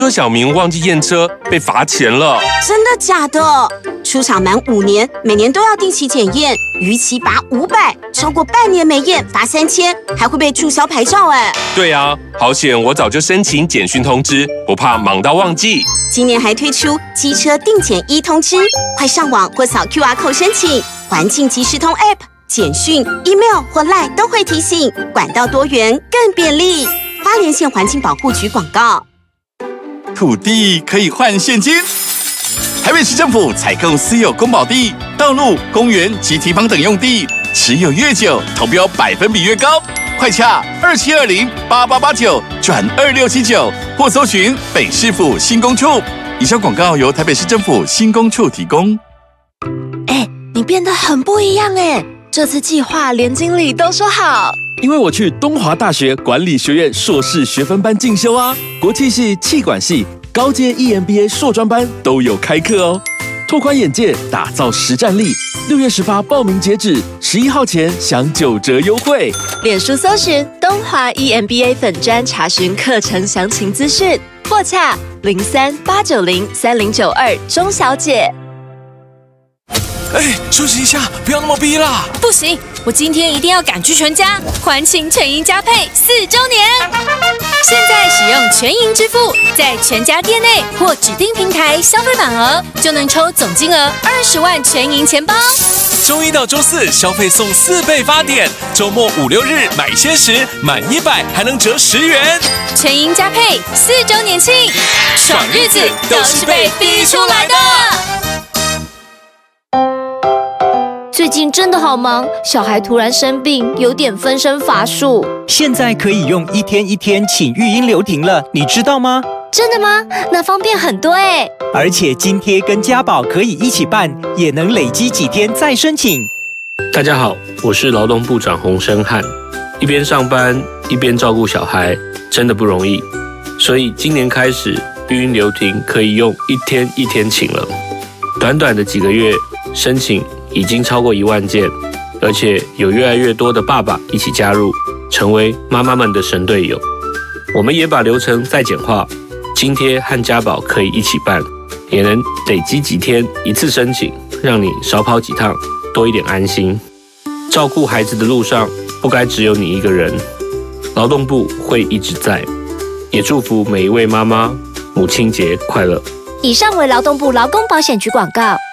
小明忘记验车，被罚钱了。 真的假的？出厂满5年，每年都要定期检验，逾期罚500，超过半年没验罚3000，还会被注销牌照哎。 对啊，好险我早就申请简讯通知，不怕忙到忘记。 今年还推出机车定检1通知，快上网或扫 QR code 申请。环境即时通 App、简讯、email 或 LINE 都会提醒，管道多元更便利。花莲县环境保护局广告。 土地可以换现金。台北市政府采购私有公保地、道路、公园及堤防等用地，持有越久，投标百分比越高。快洽27208889转2679，或搜寻北市府新工处。以上广告由台北市政府新工处提供。 你变得很不一样哎！这次计划连经理都说好。 因为我去东华大学管理学院硕士学分班进修啊，国际系、企管系、高阶 EMBA 硕专班都有开课哦，拓宽眼界，打造实战力。6月18报名截止，11号前享9折优惠。 脸书搜寻东华 EMBA 粉专查询课程详情资讯，或洽03-890-3092钟小姐。 休息一下，不要那么逼啦！ 不行，我今天一定要赶去全家欢庆全银佳配4周年。现在使用全银支付，在全家店内或指定平台消费满额，就能抽总金额20万全银钱包。 周1到周4消费送4倍发点，周末5、6日买鲜食满100还能折10元。 全银佳配4周年庆，爽日子都是被逼出来的。 最近真的好忙，小孩突然生病，有点分身乏术。 现在可以用1天1天请育婴留停了，你知道吗？ 真的吗？那方便很多哎。 而且津贴跟家保可以一起办，也能累积几天再申请。 大家好，我是劳动部长洪申翰。一边上班一边照顾小孩，真的不容易。所以今年开始，育婴留停可以用1天1天请了。短短的几个月，申请已经超过1万件，而且有越来越多的爸爸一起加入，成为妈妈们的神队友。我们也把流程再简化，津贴和家保可以一起办，也能累积几天一次申请，让你少跑几趟，多一点安心。照顾孩子的路上，不该只有你一个人。劳动部会一直在，也祝福每一位妈妈母亲节快乐。 以上为劳动部劳工保险局广告。